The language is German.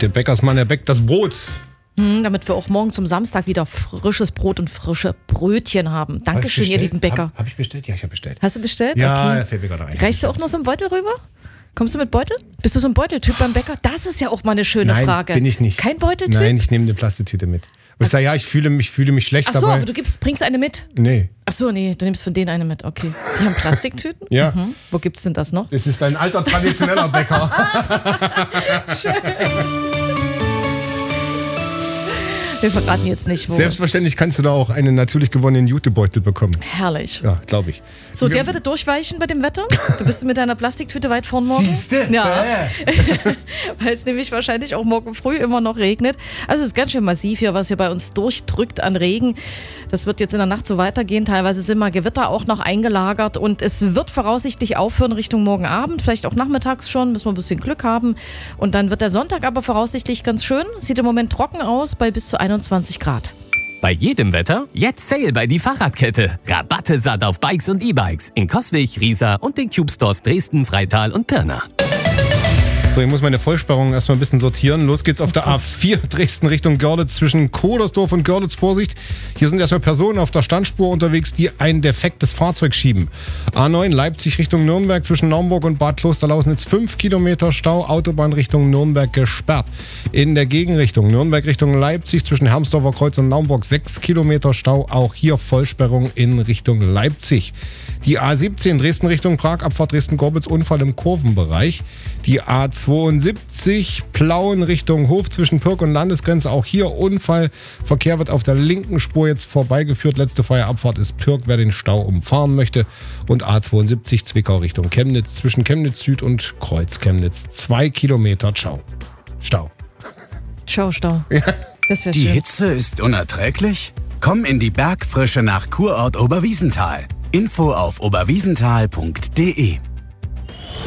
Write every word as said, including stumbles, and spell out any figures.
Der Bäckersmann, der bäckt das Brot. Hm, damit wir auch morgen zum Samstag wieder frisches Brot und frische Brötchen haben. Dankeschön, ihr lieben Bäcker. Habe hab ich bestellt? Ja, ich habe bestellt. Hast du bestellt? Ja, okay. ja, fällt mir gerade ein. Reichst du auch noch so einen Beutel rüber? Kommst du mit Beutel? Bist du so ein Beuteltyp beim Bäcker? Das ist ja auch mal eine schöne Nein, Frage. bin ich nicht. Kein Beuteltyp? Nein, ich nehme eine Plastiktüte mit. Und ich sage, ja, ich fühle mich, fühle mich schlecht Ach so, dabei. aber du gibst, bringst eine mit? Nee. Ach so, nee, du nimmst von denen eine mit. Okay. Die haben Plastiktüten? Ja. Mhm. Wo gibt's denn das noch? Es ist ein alter, traditioneller Bäcker. Schön. Wir verraten jetzt nicht, wo. Selbstverständlich kannst du da auch einen natürlich gewonnenen Jutebeutel bekommen. Herrlich. Ja, glaube ich. So, der wird durchweichen bei dem Wetter? Du bist mit deiner Plastiktüte weit vorn morgen? Siehste? Ja. Weil es nämlich wahrscheinlich auch morgen früh immer noch regnet. Also es ist ganz schön massiv hier, was hier bei uns durchdrückt an Regen. Das wird jetzt in der Nacht so weitergehen. Teilweise sind mal Gewitter auch noch eingelagert und es wird voraussichtlich aufhören Richtung morgen Abend, vielleicht auch nachmittags schon, müssen wir ein bisschen Glück haben. Und dann wird der Sonntag aber voraussichtlich ganz schön. Sieht im Moment trocken aus bei bis zu einundzwanzig Grad. Bei jedem Wetter jetzt Sale bei die Fahrradkette. Rabatte satt auf Bikes und E-Bikes in Coswig, Riesa und den Cube Stores Dresden, Freital und Pirna. So, ich muss meine Vollsperrung erstmal ein bisschen sortieren. Los geht's auf der A vier Dresden Richtung Görlitz zwischen Kodersdorf und Görlitz. Vorsicht, hier sind erstmal Personen auf der Standspur unterwegs, die ein defektes Fahrzeug schieben. A neun Leipzig Richtung Nürnberg zwischen Naumburg und Bad Klosterlausnitz fünf Kilometer Stau, Autobahn Richtung Nürnberg gesperrt. In der Gegenrichtung Nürnberg Richtung Leipzig zwischen Hermsdorfer Kreuz und Naumburg sechs Kilometer Stau, auch hier Vollsperrung in Richtung Leipzig. Die A siebzehn Dresden Richtung Prag, Abfahrt Dresden-Gorbitz, Unfall im Kurvenbereich. Die A zweiundsiebzig Plauen Richtung Hof zwischen Pirk und Landesgrenze, auch hier Unfall. Verkehr wird auf der linken Spur jetzt vorbeigeführt. Letzte freie Abfahrt ist Pirk, wer den Stau umfahren möchte. Und A zweiundsiebzig Zwickau Richtung Chemnitz zwischen Chemnitz Süd und Kreuz Chemnitz. Zwei Kilometer Ciao. Stau. Ciao, Stau. Ja. Das Die schön. Hitze ist unerträglich? Komm in die Bergfrische nach Kurort Oberwiesenthal. Info auf oberwiesenthal punkt de